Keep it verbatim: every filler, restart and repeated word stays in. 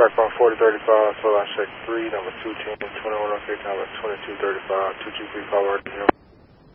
track on forty thirty-five, twelve I check three, number two ten, twenty-one oh six, number twenty-two thirty-five, two two three, call right here.